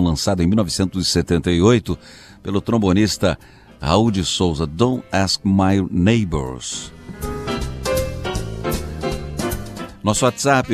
lançado em 1978 pelo trombonista Raul de Souza, Don't Ask My Neighbors. Nosso WhatsApp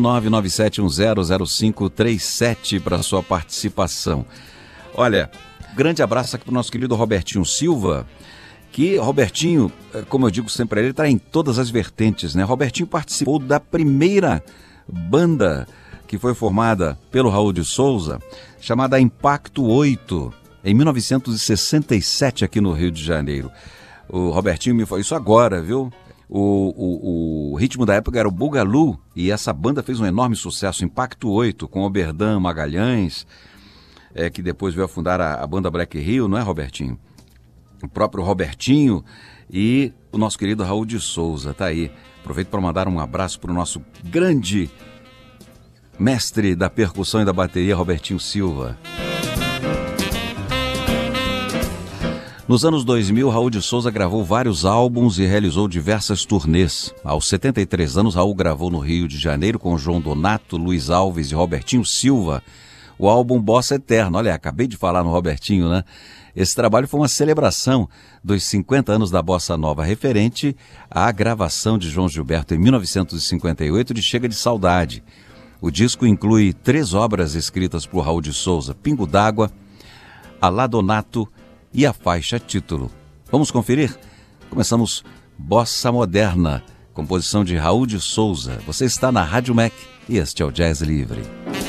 21997100537 para a sua participação. Olha, grande abraço aqui para o nosso querido Robertinho Silva, que Robertinho, como eu digo sempre, ele está em todas as vertentes, né? Robertinho participou da primeira banda que foi formada pelo Raul de Souza, chamada Impacto 8, em 1967 aqui no Rio de Janeiro. O Robertinho me falou isso agora, viu? O ritmo da época era o Bugalu, e essa banda fez um enorme sucesso, Impacto 8, com Oberdan Magalhães, que depois veio a fundar a banda Black Rio, não é, Robertinho? O próprio Robertinho e o nosso querido Raul de Souza, tá aí. Aproveito para mandar um abraço para o nosso grande mestre da percussão e da bateria, Robertinho Silva. Nos anos 2000, Raul de Souza gravou vários álbuns e realizou diversas turnês. Aos 73 anos, Raul gravou no Rio de Janeiro com João Donato, Luiz Alves e Robertinho Silva o álbum Bossa Eterna. Olha, acabei de falar no Robertinho, né? Esse trabalho foi uma celebração dos 50 anos da Bossa Nova, referente à gravação de João Gilberto em 1958 de Chega de Saudade. O disco inclui 3 obras escritas por Raul de Souza, Pingo d'Água, Alá Donato e a faixa título. Vamos conferir? Começamos Bossa Moderna, composição de Raul de Souza. Você está na Rádio MEC e este é o Jazz Livre.